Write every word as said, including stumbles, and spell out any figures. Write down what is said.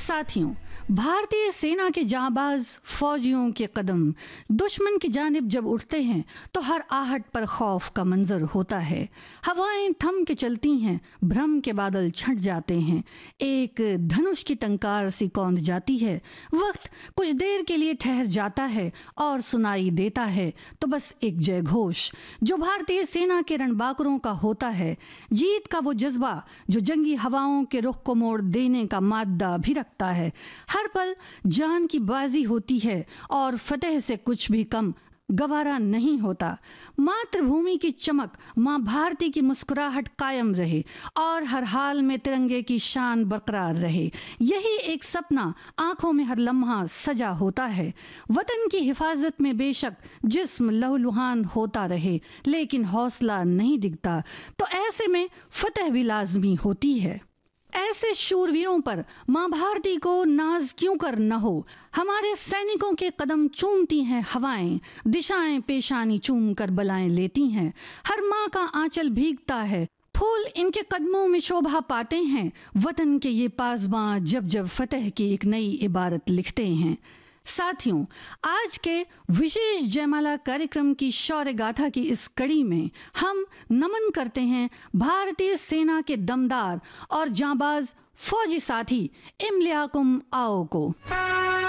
साथियों, भारतीय सेना के जांबाज फौजियों के कदम दुश्मन की जानिब जब उठते हैं तो हर आहट पर खौफ का मंजर होता है। हवाएं थम के चलती हैं, भ्रम के बादल छंट जाते हैं, एक धनुष की टंकार सी कौंध जाती है। वक्त कुछ देर के लिए ठहर जाता है और सुनाई देता है तो बस एक जय घोष जो भारतीय सेना के रणबांकुरों का होता है। जीत का वो जज्बा जो जंगी हवाओं के रुख को मोड़ देने का मादा भी रखता है। हर पल जान की बाजी होती है और फतेह से कुछ भी कम गवारा नहीं होता। मातृभूमि की चमक, माँ भारती की मुस्कुराहट कायम रहे और हर हाल में तिरंगे की शान बरकरार रहे। यही एक सपना आंखों में हर लम्हा सजा होता है। वतन की हिफाजत में बेशक जिस्म लहूलुहान होता रहे लेकिन हौसला नहीं दिखता, तो ऐसे में फतेह भी लाजमी होती है। ऐसे शूरवीरों पर माँ भारती को नाज क्यों कर न हो। हमारे सैनिकों के कदम चूमती हैं हवाएं, दिशाएं पेशानी चूम कर बलाएं लेती हैं। हर माँ का आंचल भीगता है, फूल इनके कदमों में शोभा पाते हैं। वतन के ये पासबां जब जब फतेह की एक नई इबारत लिखते हैं। साथियों, आज के विशेष जयमाला कार्यक्रम की शौर्य गाथा की इस कड़ी में हम नमन करते हैं भारतीय सेना के दमदार और जांबाज फौजी साथी इमलियाकुम आओ को।